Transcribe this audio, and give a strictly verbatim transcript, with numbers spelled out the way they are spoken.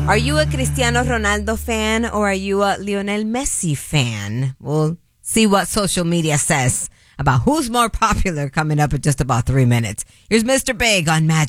Are you a Cristiano Ronaldo fan or are you a Lionel Messi fan? We'll see what social media says about who's more popular coming up in just about three minutes. Here's Mister Big on Magic.